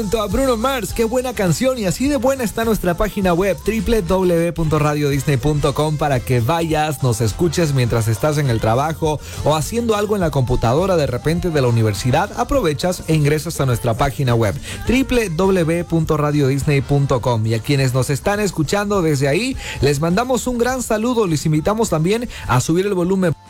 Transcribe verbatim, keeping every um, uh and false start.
A Bruno Mars, qué buena canción, y así de buena está nuestra página web doble u doble u doble u punto radio disney punto com para que vayas, nos escuches mientras estás en el trabajo o haciendo algo en la computadora de repente de la universidad. Aprovechas e ingresas a nuestra página web doble u doble u doble u punto radio disney punto com, y a quienes nos están escuchando desde ahí les mandamos un gran saludo. Les invitamos también a subir el volumen